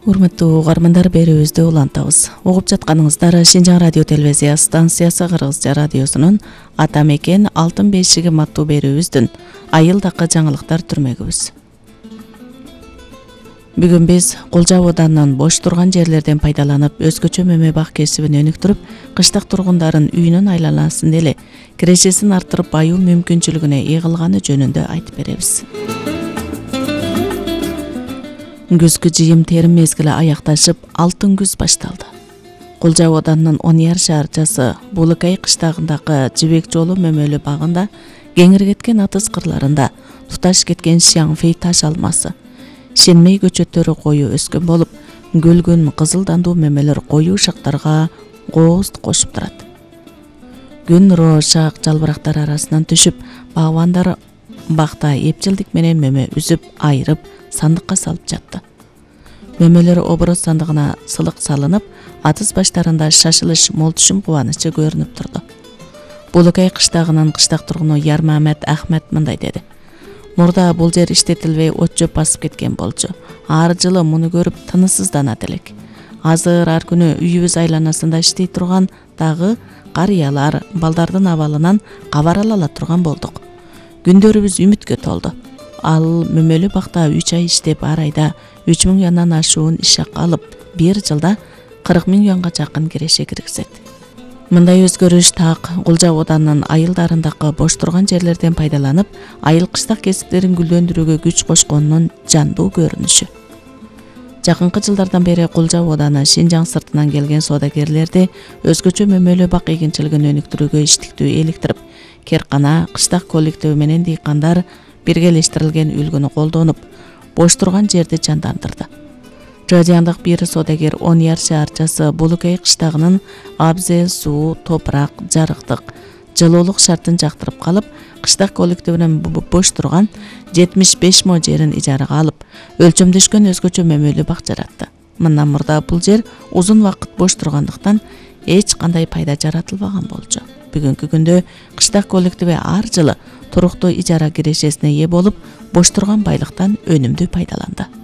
Урматтуу угармандар, берүүбүздү улантабыз. Угуп жатканыңыздар Шинжаң радио телевизия станциясы Кыргызча радиосунун Ата мекен алтын бешиги аттуу берүүбүздүн айылдакы жаңылыктар түрмөгүбүз. Бүгүн биз Кулжа ауданынан бош турган жерлерден пайдаланып, өзгөчө мөмө бак кесибин өнүктүрүп, кыштак тургундарын үйүнүн айланасын эле кирешесин арттырып баюу мүмкүнчүлүгүнө ээ кылганы жөнүндө айтып беребиз. Күзгү жыйым терим мезгили аякташып, алтын күз башталды. Кулжа ауданынын Онияр шаарчасы Булыкай кыштагындагы жибек жолу мөмөлүү багында кеңиргеткен атыс кырларында туташ кеткен Шаңфей таш алмасы, шенмей көчөттөрү коюу өскөн болуп, гүлгүн кызылдандуу мөмөлөр коюу шактарга кооз кошуп турат. Күн нуру шак жалбырактар арасынан түшүп, багбандар бакта эпчилдик менен мөмө үзүп, айырып, сандыкка салып жатты. Мөмөлөр обороз сандыгына сылык салынып, атыс баштарында шашылыш, молтушум кубанычы көрүнүп турду. Булыкай кыштагынын кыштак тургуну Ярмамет Ахмет мындай деди: "Мурда бул жер иштетилбей от жөп басып кеткен болчу. Ар жылы муну көрүп тынысызданат элек. Азыр ар күнү үйүбүз айланасында иштей турган дагы карыялар, балдардын абалынан кабар ала турган болдук. Күндөрүбүз үмүткө толду. Ал мөмөлүү бакта 3 ай иштеп, ар айда 3000 юандан ашуун иш акы алып, бир жылда 40 000 юанга жакын киреше киргизет. Мындай өзгөрүш так Кулжа ауданынын айылдарындагы бош турган жерлерден пайдаланып, айыл кыштак кесиптерин гүлдөндүрүүгө күч кошконунун жандуу көрүнүшү. Жакынкы жылдардан бери Кулжа ауданы Шинжаң сыртынан келген соодагерлерди өзгөчө мөмөлүү бак эгинчилигин өнүктүрүүгө иштиктүү эликтирип, керкана, кыштак коллективи менен дыйкандар биргелештирилген үлгүнү колдонуп, бош турган жерди жандандырды. Радиандык бир соодагер Онияр шаарчасы Булыкай кыштагынын абзел, суу, топурак, жарыктык, жылуулук шартын жактырып калып, кыштак коллективинин бош турган 75 мо жерин ижарага алып, өлчөмдөшкөн өзгөчө мөмөлүү бак жаратты. Мындан мурда бул жер узун вакыт бош тургандыктан эч кандай пайда жаратылбаган болчу. Бүгүнкү күндө кыштак коллективи ар жылы туруктуу ижара кирешесине ээ болуп, бош турган байлыктан өнүмдүү пайдаланды.